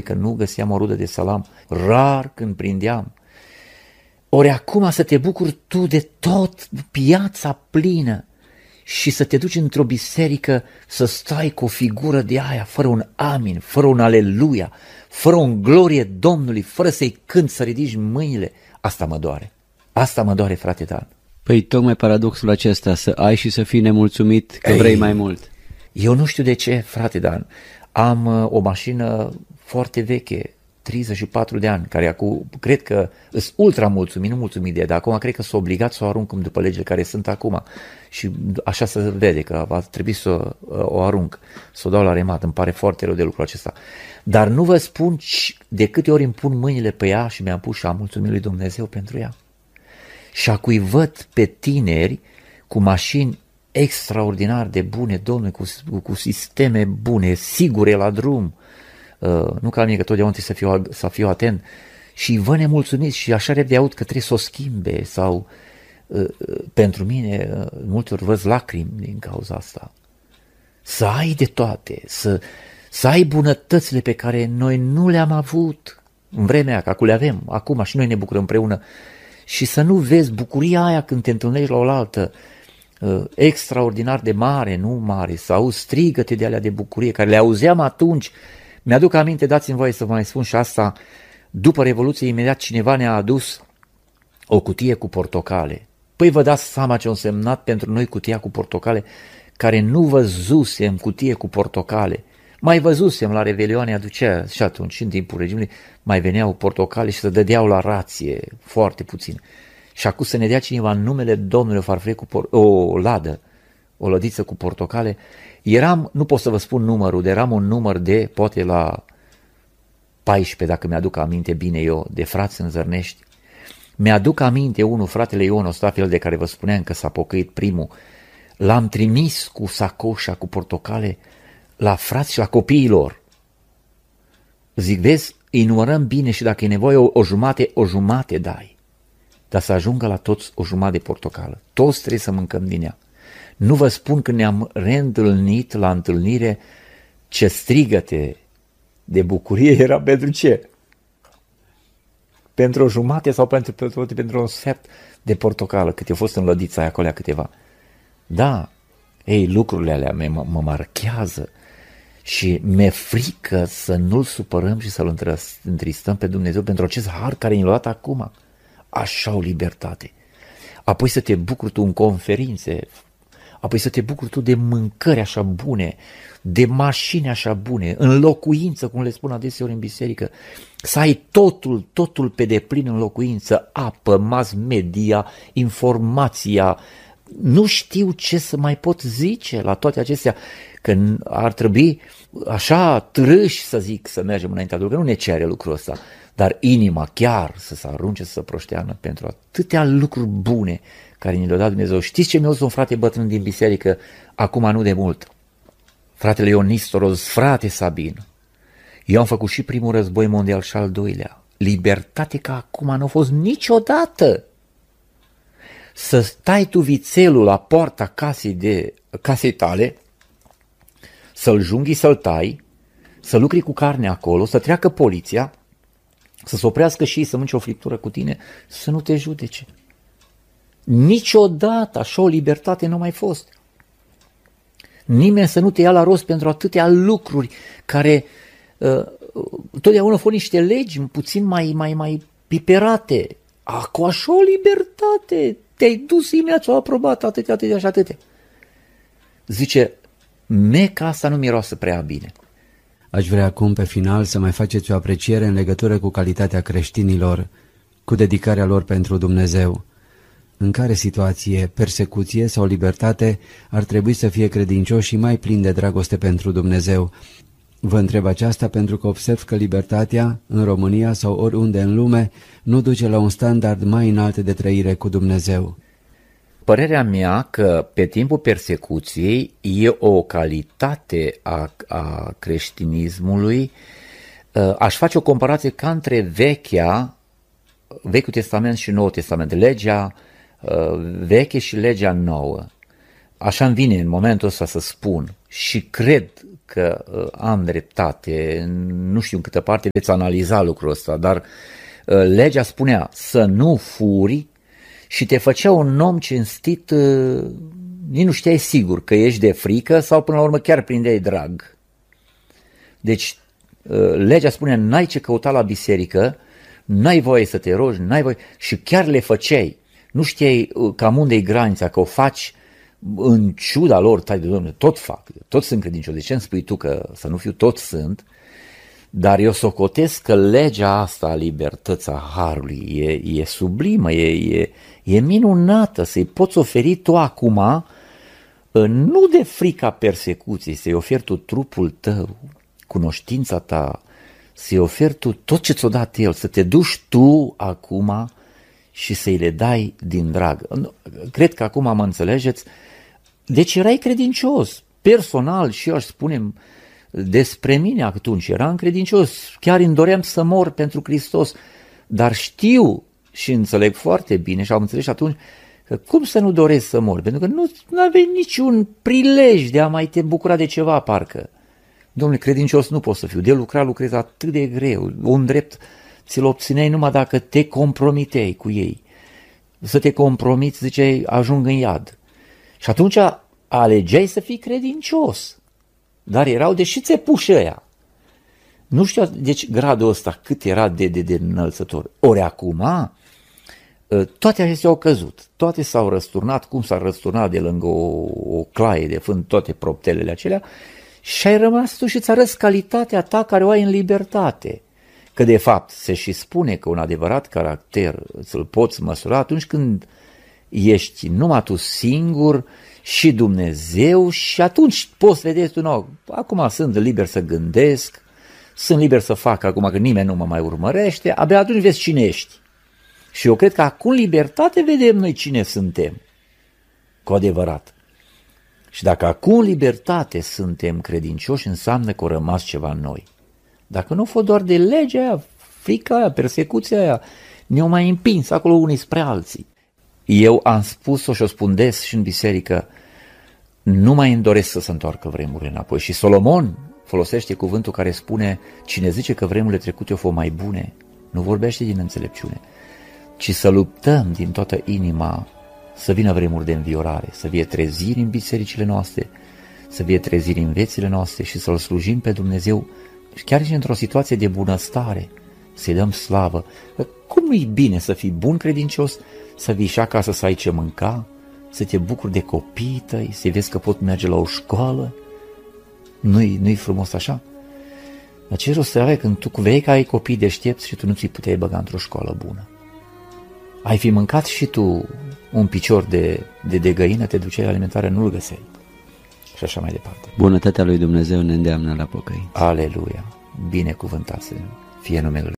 că nu găseam o rudă de salam, rar când prindeam. Ori acum să te bucuri tu de tot, piața plină, și să te duci într-o biserică să stai cu o figură de aia, fără un amin, fără un aleluia, fără un glorie Domnului, fără să-i cânti, să ridici mâinile, asta mă doare. Asta mă doare, frate Dan. Păi tocmai paradoxul acesta, să ai și să fii nemulțumit că vrei mai mult. Eu nu știu de ce, frate Dan. Am o mașină foarte veche, 34 de ani, care acum, cred că sunt ultra mulțumit, nu mulțumit de ea, dar acum cred că s-a obligat să o arunc de pe legile care sunt acum. Și așa se vede că va trebui să o arunc, să o dau la remat, îmi pare foarte rău de lucrul acesta. Dar nu vă spun de câte ori îmi pun mâinile pe ea și mi-am pus și am mulțumit lui Dumnezeu pentru ea. Și acui văd pe tineri cu mașini extraordinar de bune, Domnule, cu sisteme bune, sigure la drum, nu ca mine că totdeauna trebuie să fiu atent, și vă nemulțumiți și așa repede aud că trebuie să o schimbe sau pentru mine multe ori văd lacrimi din cauza asta. Să ai de toate, să ai bunătățile pe care noi nu le-am avut în vremea aia, că acum le avem, acum și noi ne bucurăm împreună, și să nu vezi bucuria aia când te întâlnești la oaltă, extraordinar de mare, nu mare, să auzi strigăte de alea de bucurie, care le auzeam atunci. Mi-aduc aminte, dați-mi voie să vă mai spun și asta, după Revoluție, imediat cineva ne-a adus o cutie cu portocale. Păi vă dați seama ce a însemnat pentru noi cutia cu portocale, care nu văzusem cutie cu portocale. Mai văzusem la Revelioane, aducea și atunci, în timpul regimului, mai veneau portocale și se dădeau la rație, foarte puțin. Și acum să ne dea cineva în numele Domnului o farfurie o ladă, o lădiță cu portocale. Eram, nu pot să vă spun numărul, dar eram un număr de, poate la 14, dacă mi-aduc aminte bine eu, de frați în Zărnești. Mi-aduc aminte unul, fratele Ion Ostafel, de care vă spuneam că s-a pocăit primul. L-am trimis cu sacoșa, cu portocale, la frați și la copiilor. Zic, vezi, îi numărăm bine și dacă e nevoie o jumate dai. Dar să ajungă la toți o jumătate de portocală. Toți trebuie să mâncăm din ea. Nu vă spun că ne-am reîntâlnit la întâlnire, ce strigăte de bucurie era pentru ce? Pentru o jumătate sau pentru un sfert de portocală, cât a fost în lădița aia, acolo câteva. Da, ei, lucrurile alea mă marchează și mi-e frică să nu-L supărăm și să-L întristăm pe Dumnezeu pentru acest har care ne-l-a dat acum. Așa o libertate. Apoi să te bucuri tu în conferințe, apoi să te bucuri tu de mâncări așa bune, de mașini așa bune, în locuință, cum le spun adeseori în biserică, să ai totul pe deplin în locuință, apă, mass media, informația. Nu știu ce să mai pot zice la toate acestea, că ar trebui așa trâși, să zic, să mergem înaintea Lui, că nu ne cere lucrul ăsta, dar inima chiar să se arunce, să se proșteană pentru atâtea lucruri bune care ni le-a dat Dumnezeu. Știți ce mi-a zis un frate bătrân din biserică acum nu de mult? Fratele Ion Nistoros, frate Sabin, eu am făcut și primul război mondial și al doilea. Libertate ca acum nu a fost niciodată. Să stai tu vițelul la poarta casei tale, să-l junghi, să-l tai, să lucri cu carne acolo, să treacă poliția, să se oprească și ei să mănânce o friptură cu tine, să nu te judece. Niciodată așa o libertate nu a mai fost. Nimeni să nu te ia la rost pentru atâtea lucruri care totdeauna au fost niște legi puțin mai piperate. Cu așa o libertate, te-ai dus imediat, ți-au aprobat atâtea și atâtea. Zice, Meca asta nu miroasă prea bine. Aș vrea acum pe final să mai faceți o apreciere în legătură cu calitatea creștinilor, cu dedicarea lor pentru Dumnezeu. În care situație, persecuție sau libertate ar trebui să fie credincioși și mai plini de dragoste pentru Dumnezeu? Vă întreb aceasta pentru că observ că libertatea, în România sau oriunde în lume, nu duce la un standard mai înalt de trăire cu Dumnezeu. Părerea mea că pe timpul persecuției e o calitate a creștinismului. Aș face o comparație ca între Vechiul Testament și Noul Testament, legea veche și legea nouă. așa îmi vine în momentul ăsta să spun și cred că am dreptate, nu știu în câtă parte veți analiza lucrul ăsta, dar legea spunea să nu furi și te făcea un om cinstit, nici nu știai sigur că ești de frică sau până la urmă chiar prindeai drag. Deci legea spunea n-ai ce căuta la biserică, n-ai voie să te rogi, n-ai voie și chiar le făceai. Nu știai cam unde-i granița, că o faci în ciuda lor, tai de Domnule, tot fac, tot sunt credincioși. De ce îmi spui tu că să nu fiu, tot sunt? Dar eu socotesc că legea asta a libertății, a harului, e sublimă, e minunată, să-i poți oferi tu acum, nu de frica persecuției, să-i oferi tu trupul tău, cunoștința ta, să-i oferi tu tot ce ți-o dat el, să te duci tu acum și să-i le dai din drag. Cred că acum mă înțelegeți. Deci erai credincios, personal, și eu aș spune despre mine atunci, eram credincios, chiar îmi doream să mor pentru Hristos, dar știu și înțeleg foarte bine și am înțeles atunci că cum să nu doresc să mor, pentru că nu aveai niciun prilej de a mai te bucura de ceva, parcă. Domnule, credincios nu pot să fiu, de lucrezi atât de greu, un drept ți-l obțineai numai dacă te compromiteai cu ei. Să te compromiți, ziceai, ajung în iad. Și atunci alegeai să fii credincios. Dar erau deși țepuși ăia. Nu știu, deci gradul ăsta cât era de înălțător. Ori acum, toate acestea au căzut. Toate s-au răsturnat, cum s-a răsturnat de lângă o claie de fân, toate proptelele acelea, și ai rămas tu și îți arăți calitatea ta care o ai în libertate. Că de fapt se și spune că un adevărat caracter îl poți măsura atunci când ești numai tu singur și Dumnezeu și atunci poți vedea tu, no, acum sunt liber să gândesc, sunt liber să fac acum că nimeni nu mă mai urmărește, abia atunci vezi cine ești. Și eu cred că acum în libertate vedem noi cine suntem, cu adevărat. Și dacă acum în libertate suntem credincioși, înseamnă că a rămas ceva în noi. Dacă nu a fost doar de legea aia, frica aia, persecuția aia, ne-au mai împins acolo unii spre alții. Eu am spus-o și o spun des și în biserică, nu mai îmi doresc să se întoarcă vremurile înapoi. Și Solomon folosește cuvântul care spune, cine zice că vremurile trecute au fost mai bune, nu vorbește din înțelepciune, ci să luptăm din toată inima să vină vremuri de înviorare, să fie treziri în bisericile noastre, să fie treziri în viețile noastre și să-L slujim pe Dumnezeu chiar și într-o situație de bunăstare, să-i dăm slavă. Cum nu-i bine să fii bun credincios, să vii și acasă să ai ce mânca, să te bucuri de copiii tăi, să vezi că pot merge la o școală? Nu-i frumos așa? Dar ce rost să avea când tu vei că ai copii deștepți și tu nu ți-i puteai băga într-o școală bună? Ai fi mâncat și tu un picior de găină, te duceai la alimentare, nu-l găseai. Și așa mai departe. Bunătatea lui Dumnezeu ne îndeamnă la pocăință. Aleluia! Binecuvântat să fie numele Lui.